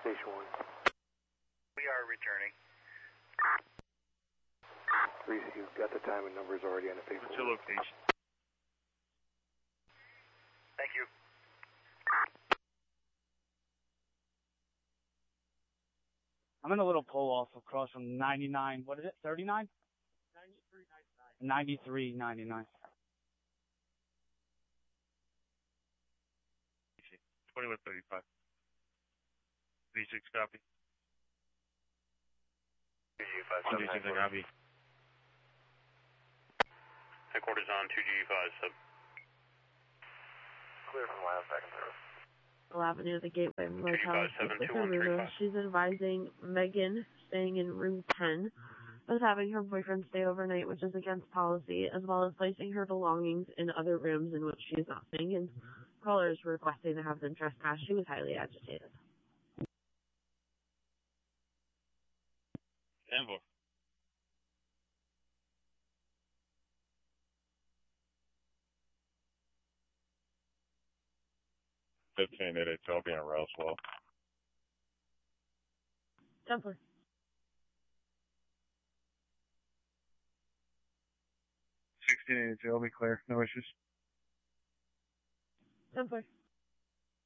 Station 1. We are returning. Reese, you've got the time and numbers already on the paper. What's your location? Thank you. I'm in a little pull-off across from 99, what is it, 39? 93.99. 2135. 36 copy. 2G57. Copy. Headquarters on 2G57. Clear from last second service. Avenue, the Gateway Motel. 2G57, She's advising Megan, staying in room 10, of having her boyfriend stay overnight, which is against policy, as well as placing her belongings in other rooms in which she is not staying in. Callers requesting to have them trespassed. She was highly agitated. Denver. At Toby and Roswell. Templar. 16 at Toby, clear. No issues. Templar.